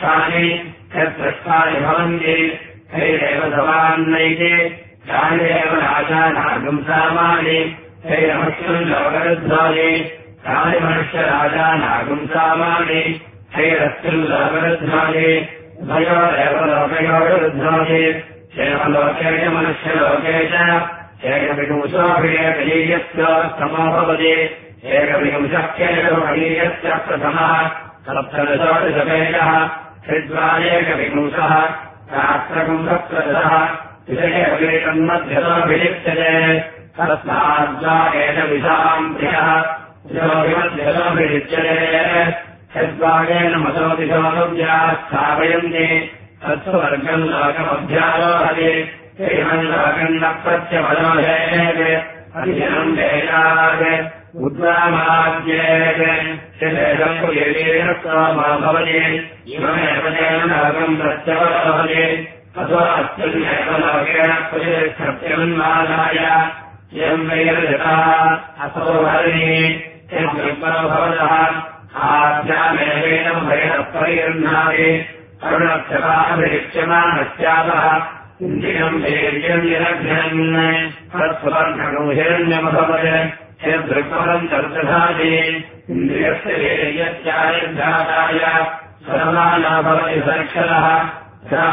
पृष्ठानि यत्पृष्ठानि भवन्ति तैरेव धवान्नैते तान्येव राजानागुंसामानि तैरमस्युल्लोकरुद्धानि तानि मनुष्यराजानागुंसामानि तैरस्युल्लोकरुद्धानि उभयोरेव लोकयोरुद्धानि क्षेमलोके च मनुष्यलोके च एकविंशोऽभियस्य भवति एकविंशः केशवहीयस्य प्रथमः सप्तदशोदशपेजः हृद्वारेकविंशः सहस्रकुंभप्रदः विषयेकन्मध्यतोऽभिलिप्यते तस्माद्वा एकविशाम् प्रियः मध्यतोऽभिलिप्यते हृद्वारेण मसोदिशोऽनुव्याः स्थापयन्ति तत्स्वर्गम् लोकमभ्यारोहति श्रीमल्लोकम् न प्रत्यवलोहेत् अधिजनम् वेदात् उद्वामाद्येत् शिलेशम् कुलीरेण सोमो भवति इममेव तेन लोकम् प्रत्यवलोहति अथो अस्मिन्नेव लोकेन कुलीसत्यन्मादाय इयम् वैरजता असो हरिणी यद्विप्रो भवतः आभ्यामेवेन भयः परिगृह्णाति अरुणक्षताभिरिच्यमानस्यातः इन्द्रियम् वीर्यम् निरघ्नन् तत्सुवर्णकम् हिरण्यमभवत् यदृक्परम् तर्दधाति इन्द्रियस्य वीर्यस्यायुर्धाताय सर्वाना भवति सर्क्षरः